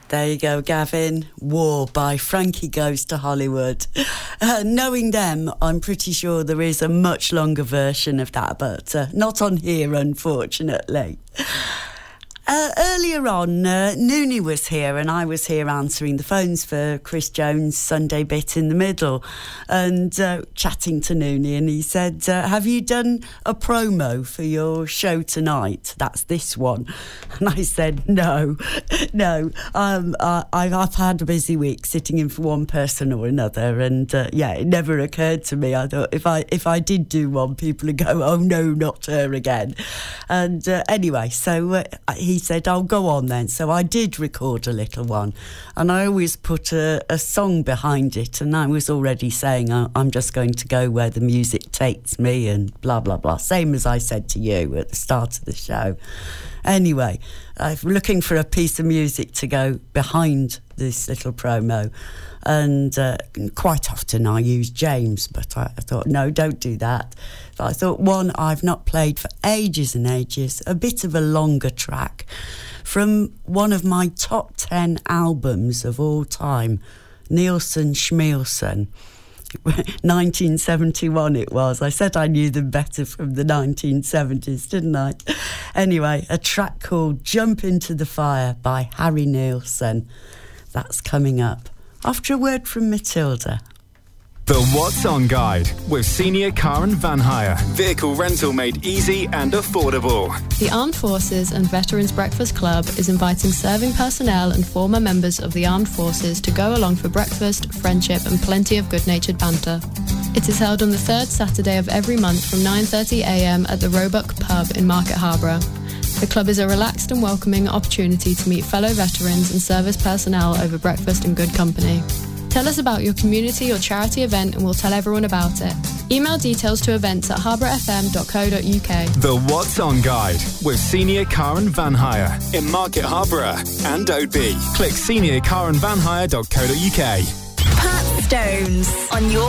There you go, Gavin. War by Frankie Goes to Hollywood. Knowing them, I'm pretty sure there is a much longer version of that, but not on here, unfortunately. Earlier on, Noonie was here and I was here answering the phones for Chris Jones' Sunday Bit in the Middle and chatting to Noonie, and he said, have you done a promo for your show tonight? That's this one. And I said, no. I've had a busy week sitting in for one person or another, and it never occurred to me. I thought if I did do one, people would go, oh no, not her again. And anyway, so he said, I'll go on then. So I did record a little one, and I always put a song behind it, and I was already saying I'm just going to go where the music takes me and blah blah blah, same as I said to you at the start of the show. Anyway, I'm looking for a piece of music to go behind this little promo, and quite often I use James, but I thought, no, don't do that. But I thought one I've not played for ages and ages, a bit of a longer track from one of my top 10 albums of all time, Nielsen Schmielsen. 1971 it was. I said I knew them better from the 1970s, didn't I? Anyway, a track called Jump Into the Fire by Harry Nielsen. That's coming up after a word from Matilda. The What's On Guide with Senior Car and Van Hire. Vehicle rental made easy and affordable. The Armed Forces and Veterans Breakfast Club is inviting serving personnel and former members of the Armed Forces to go along for breakfast, friendship and plenty of good-natured banter. It is held on the third Saturday of every month from 9:30am at the Roebuck Pub in Market Harborough. The club is a relaxed and welcoming opportunity to meet fellow veterans and service personnel over breakfast in good company. Tell us about your community or charity event and we'll tell everyone about it. Email details to events@harbourfm.co.uk. The What's On Guide with Senior Car and Van Hire in Market Harborough and Oadby. Click seniorcarandvanhire.co.uk. Pat Stones on your